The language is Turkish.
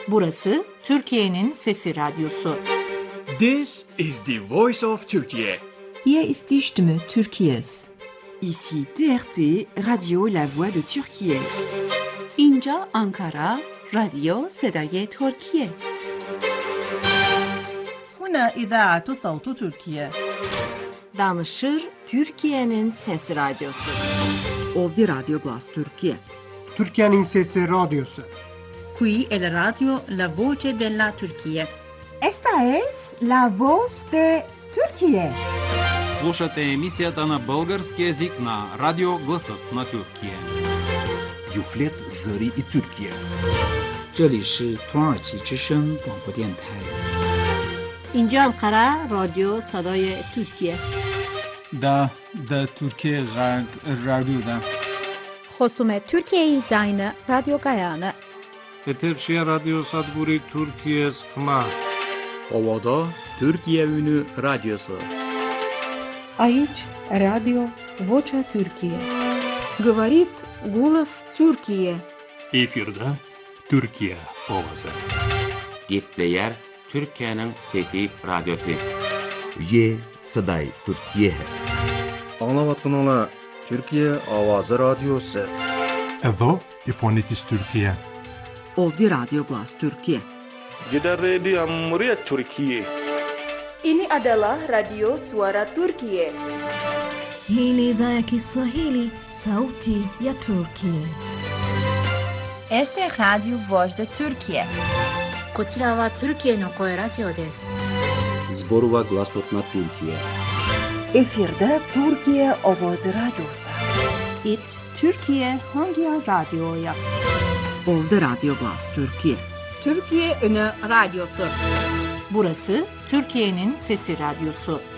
Burası Türkiye'nin Sesi Radyosu. This is the voice of Turkey. Hier ist die Stimme Türkiye's. Ici TRT, Radio La Voix de Türkiye. اینجا آنکارا، رادیو صدای ترکیه. هنا إذاعة صوت تركيا. Danışır Türkiye'nin Sesi Radyosu. Ovdje Radio Glas Türkiye. Türkiye'nin Sesi Radyosu. Qui è la radio La Voce della Turchia. Esta es La Voz de Turquía. Слушате емисията на български език на Радио Гласът на Türkiye. Юфлет Зари и Türkiye. 这里是土耳其之声广播电台。 اینجا انقره رادیو صدای ترکیه. دا Türkiye رادیو دا. خصوم Türkiye زاین رادیو گایانه. Eterşehir Radyo Sadburi Türkiye Sıkma. Ovada Türkiye Ünü Radyosu. Aici Radio Vocea Türkiye. Говорит голос Türkiye. Efirde Türkiye Ovası. Gepleyer Türkiye'nin Fethi Radyosu. Ye Saday Türkiye. Anlavatkanala Türkiye Avazı Radyosu. Evo İfonitis Türkiye. Ovdje Radio Glas Türkiye. Jeddah Radio Muryat Türkiye. Ini adalah Radio Suara Turkiye. Hii ni idhaa ya Kiswahili, Sauti ya Turkiye. Este es Radio Voz de Turkiye. こちらはトルキエの声ラジオです。 Zborova Glasot na Türkiye. Efirde Türkiye Avazı Radyosu. It Türkiye hangi radyoya? Ovdje Radio Glas Türkiye. Türkiye Ünü Radyosu. Burası Türkiye'nin Sesi Radyosu.